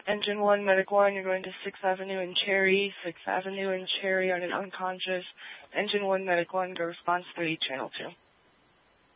Engine 1, Medic 1, you're going to 6th Avenue and Cherry. 6th Avenue and Cherry on an unconscious. Engine 1, Medic 1, go response 3, Channel 2.